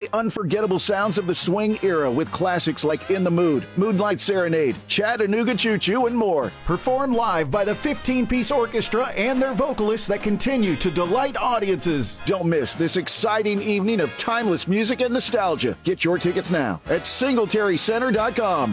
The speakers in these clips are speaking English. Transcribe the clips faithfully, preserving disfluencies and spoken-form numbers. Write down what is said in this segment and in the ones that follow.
unforgettable sounds of the swing era with classics like In the Mood, Moonlight Serenade, Chattanooga Choo Choo, and more. Performed live by the fifteen-piece orchestra and their vocalists that continue to delight audiences. Don't miss this exciting evening of timeless music and nostalgia. Get your tickets now at singletary center dot com.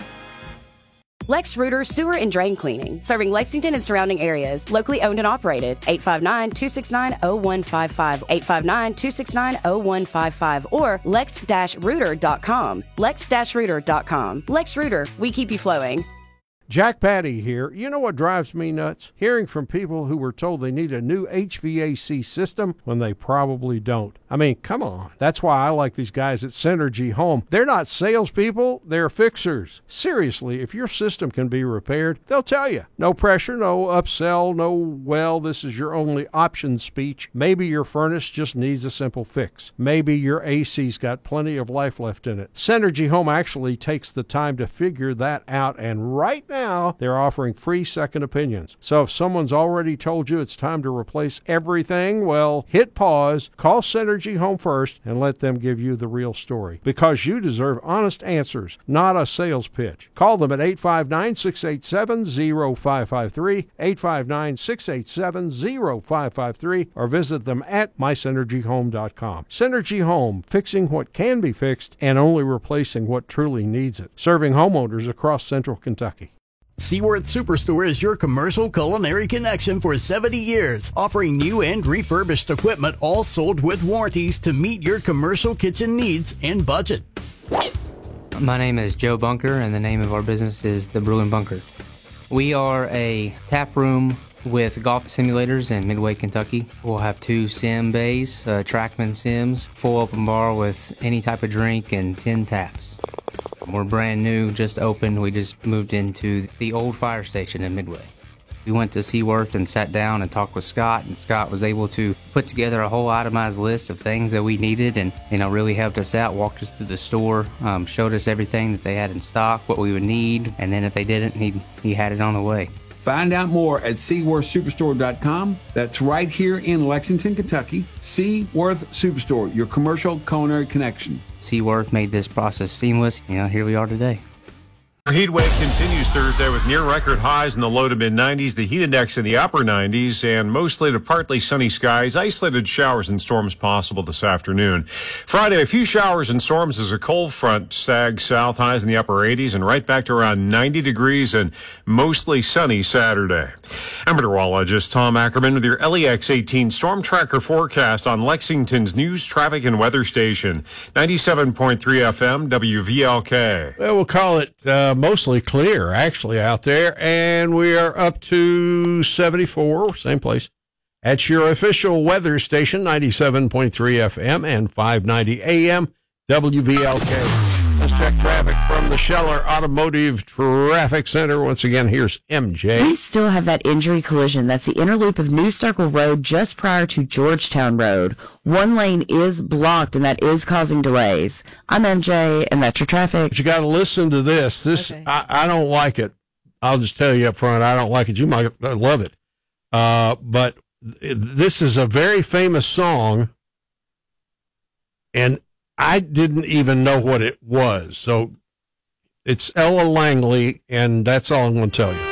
Lex Reuter Sewer and Drain Cleaning, serving Lexington and surrounding areas. Locally owned and operated. eight five nine, two six nine, zero one five five. eight five nine, two six nine, zero one five five. Or lex dash reuter dot com. lex dash reuter dot com. Lex Reuter, we keep you flowing. Jack Patty here. You know what drives me nuts? Hearing from people who were told they need a new H V A C system when they probably don't. I mean, come on. That's why I like these guys at Synergy Home. They're not salespeople, they're fixers. Seriously, if your system can be repaired, they'll tell you. No pressure, no upsell, no, well, this is your only option speech. Maybe your furnace just needs a simple fix. Maybe your A C's got plenty of life left in it. Synergy Home actually takes the time to figure that out, and right now, Now, they're offering free second opinions. So if someone's already told you it's time to replace everything, well, hit pause, call Synergy Home first, and let them give you the real story. Because you deserve honest answers, not a sales pitch. Call them at eight five nine, six eight seven, zero five five three, eight five nine, six eight seven, zero five five three, or visit them at my synergy home dot com. Synergy Home, fixing what can be fixed and only replacing what truly needs it. Serving homeowners across central Kentucky. Seaworth Superstore is your commercial culinary connection for seventy years, offering new and refurbished equipment, all sold with warranties to meet your commercial kitchen needs and budget. My name is Joe Bunker, and the name of our business is The Brewing Bunker. We are a tap room with golf simulators in Midway, Kentucky. We'll have two sim bays, uh, Trackman sims, full open bar with any type of drink, and ten taps. We're brand new, just opened. We just moved into the old fire station in Midway. We went to Seaworth and sat down and talked with Scott, and Scott was able to put together a whole itemized list of things that we needed, and you know really helped us out, walked us through the store, um, showed us everything that they had in stock, what we would need, and then if they didn't, he, he had it on the way. Find out more at seaworth superstore dot com. That's right here in Lexington, Kentucky. Seaworth Superstore, your commercial culinary connection. Seaworth made this process seamless. You know, here we are today. Our heat wave continues Thursday with near record highs in the low to mid nineties, the heat index in the upper nineties, and mostly to partly sunny skies. Isolated showers and storms possible this afternoon. Friday, a few showers and storms as a cold front sags south, highs in the upper eighties, and right back to around ninety degrees and mostly sunny Saturday. I'm meteorologist Tom Ackerman with your L E X eighteen Storm Tracker forecast on Lexington's news, traffic, and weather station, ninety-seven point three F M, W V L K. Well, we'll call it uh, mostly clear, actually, out there, and we are up to seventy-four, same place, at your official weather station, ninety-seven point three F M and five ninety A M, W V L K. Let's check traffic from the Scheller Automotive Traffic Center. Once again, here's M J. We still have that injury collision. That's the inner loop of New Circle Road just prior to Georgetown Road. One lane is blocked, and that is causing delays. I'm M J, and that's your traffic. But you got to listen to this. This okay. I, I don't like it. I'll just tell you up front, I don't like it. You might love it. Uh, but this is a very famous song, and I didn't even know what it was. So it's Ella Langley, and that's all I'm going to tell you.